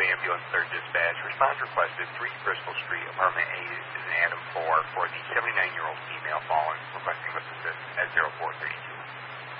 Ambulance 3rd Dispatch. Response requested 3 Bristol Street, apartment 8.